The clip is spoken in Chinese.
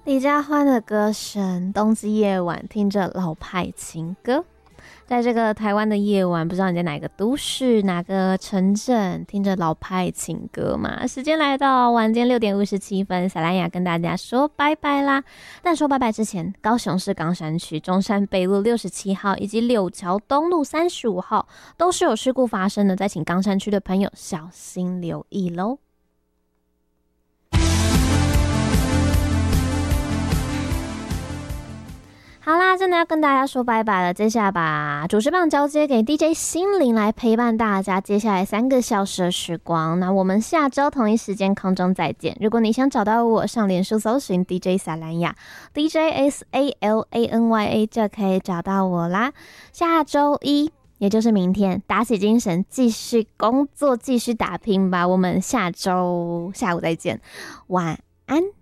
李佳欢的歌声，冬季夜晚听着老派情歌。在这个台湾的夜晚，不知道你在哪个都市、哪个城镇听着老派情歌嘛？时间来到晚间6:57，撒兰雅跟大家说拜拜啦。但说拜拜之前，高雄市冈山区中山北路67号以及柳桥东路35号都是有事故发生的，再请冈山区的朋友小心留意咯。好啦，真的要跟大家说拜拜了。接下来把主持棒交接给 DJ 心灵来陪伴大家接下来3个小时的时光。那我们下周同一时间空中再见。如果你想找到我，上脸书搜寻 DJ 撒兰雅 DJ SALANYA 就可以找到我啦。下周一也就是明天，打起精神继续工作，继续打拼吧。我们下周下午再见，晚安。